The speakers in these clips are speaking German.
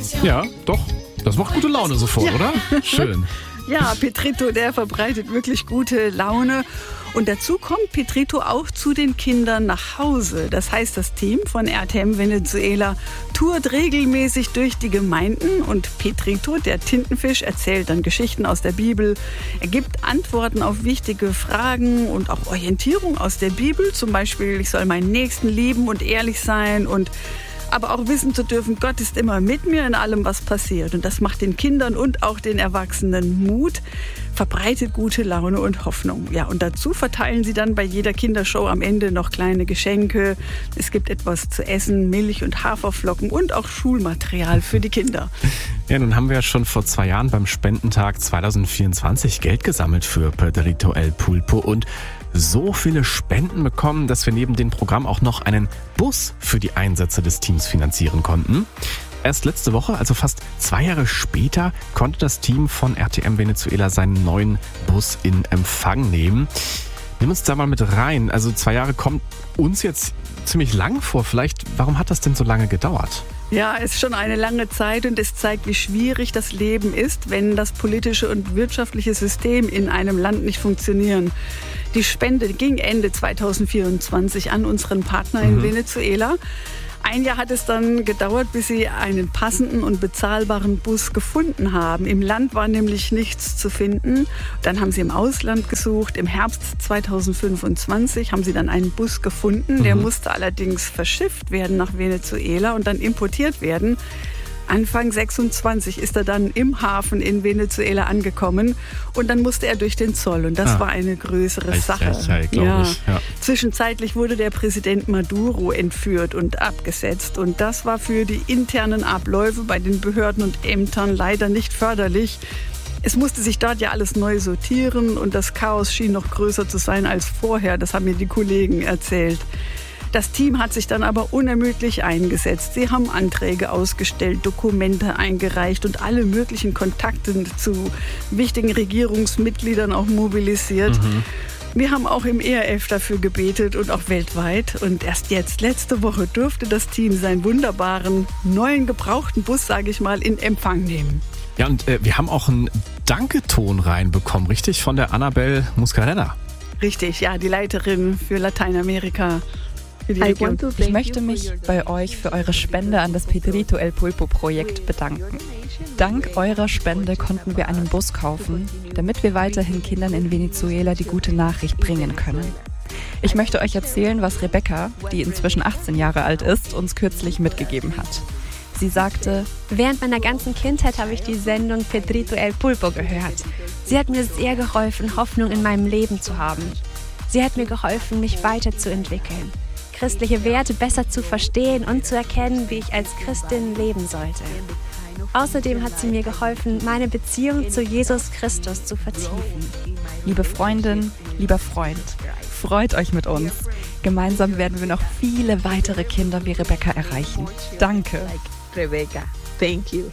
Ja, doch. Das macht gute Laune sofort, oder? Schön. Ja, Petrito, der verbreitet wirklich gute Laune. Und dazu kommt Petrito auch zu den Kindern nach Hause. Das heißt, das Team von RTM Venezuela tourt regelmäßig durch die Gemeinden. Und Petrito, der Tintenfisch, erzählt dann Geschichten aus der Bibel. Er gibt Antworten auf wichtige Fragen und auch Orientierung aus der Bibel. Zum Beispiel, ich soll meinen Nächsten lieben und ehrlich sein und aber auch wissen zu dürfen, Gott ist immer mit mir in allem, was passiert. Und das macht den Kindern und auch den Erwachsenen Mut, verbreitet gute Laune und Hoffnung. Ja, und dazu verteilen sie dann bei jeder Kindershow am Ende noch kleine Geschenke. Es gibt etwas zu essen, Milch und Haferflocken und auch Schulmaterial für die Kinder. Ja, nun haben wir ja schon vor 2 Jahren beim Spendentag 2024 Geld gesammelt für Pedrito El Pulpo und so viele Spenden bekommen, dass wir neben dem Programm auch noch einen Bus für die Einsätze des Teams finanzieren konnten. Erst letzte Woche, also fast 2 Jahre später, konnte das Team von RTM Venezuela seinen neuen Bus in Empfang nehmen. Nimm uns da mal mit rein. Also 2 Jahre kommt uns jetzt ziemlich lang vor. Warum hat das denn so lange gedauert? Ja, es ist schon eine lange Zeit und es zeigt, wie schwierig das Leben ist, wenn das politische und wirtschaftliche System in einem Land nicht funktionieren. Die Spende ging Ende 2024 an unseren Partner in Venezuela. 1 Jahr hat es dann gedauert, bis sie einen passenden und bezahlbaren Bus gefunden haben. Im Land war nämlich nichts zu finden. Dann haben sie im Ausland gesucht. Im Herbst 2025 haben sie dann einen Bus gefunden. Der musste allerdings verschifft werden nach Venezuela und dann importiert werden. Anfang 26 ist er dann im Hafen in Venezuela angekommen und dann musste er durch den Zoll und das war eine größere Sache. Glaube ich. Ja. Zwischenzeitlich wurde der Präsident Maduro entführt und abgesetzt und das war für die internen Abläufe bei den Behörden und Ämtern leider nicht förderlich. Es musste sich dort ja alles neu sortieren und das Chaos schien noch größer zu sein als vorher, das haben mir die Kollegen erzählt. Das Team hat sich dann aber unermüdlich eingesetzt. Sie haben Anträge ausgestellt, Dokumente eingereicht und alle möglichen Kontakte zu wichtigen Regierungsmitgliedern auch mobilisiert. Wir haben auch im ERF dafür gebetet und auch weltweit. Und erst jetzt, letzte Woche, durfte das Team seinen wunderbaren, neuen, gebrauchten Bus, sage ich mal, in Empfang nehmen. Ja, und wir haben auch einen Danketon reinbekommen, richtig? Von der Annabel Muscarella. Richtig, ja, die Leiterin für Lateinamerika. Ich möchte mich bei euch für eure Spende an das Pedrito El Pulpo Projekt bedanken. Dank eurer Spende konnten wir einen Bus kaufen, damit wir weiterhin Kindern in Venezuela die gute Nachricht bringen können. Ich möchte euch erzählen, was Rebecca, die inzwischen 18 Jahre alt ist, uns kürzlich mitgegeben hat. Sie sagte: Während meiner ganzen Kindheit habe ich die Sendung Pedrito El Pulpo gehört. Sie hat mir sehr geholfen, Hoffnung in meinem Leben zu haben. Sie hat mir geholfen, mich weiterzuentwickeln, christliche Werte besser zu verstehen und zu erkennen, wie ich als Christin leben sollte. Außerdem hat sie mir geholfen, meine Beziehung zu Jesus Christus zu vertiefen. Liebe Freundin, lieber Freund, freut euch mit uns. Gemeinsam werden wir noch viele weitere Kinder wie Rebecca erreichen. Danke. Rebecca, thank you.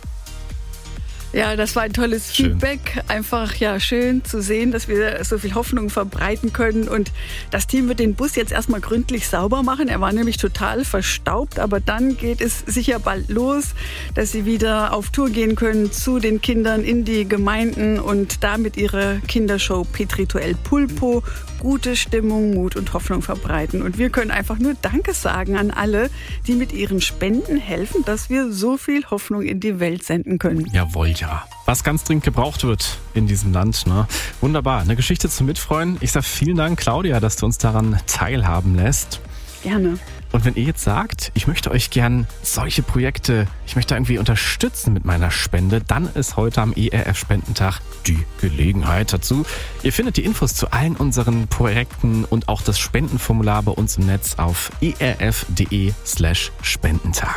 Ja, das war ein tolles Feedback. Einfach schön zu sehen, dass wir so viel Hoffnung verbreiten können. Und das Team wird den Bus jetzt erstmal gründlich sauber machen. Er war nämlich total verstaubt. Aber dann geht es sicher bald los, dass sie wieder auf Tour gehen können zu den Kindern in die Gemeinden und damit ihre Kindershow Pedrito El Pulpo gute Stimmung, Mut und Hoffnung verbreiten. Und wir können einfach nur Danke sagen an alle, die mit ihren Spenden helfen, dass wir so viel Hoffnung in die Welt senden können. Jawohl, ja. Was ganz dringend gebraucht wird in diesem Land. Ne? Wunderbar. Eine Geschichte zum Mitfreuen. Ich sage vielen Dank, Claudia, dass du uns daran teilhaben lässt. Gerne. Und wenn ihr jetzt sagt, ich möchte euch gern solche Projekte, ich möchte irgendwie unterstützen mit meiner Spende, dann ist heute am ERF-Spendentag die Gelegenheit dazu. Ihr findet die Infos zu allen unseren Projekten und auch das Spendenformular bei uns im Netz auf erf.de/Spendentag.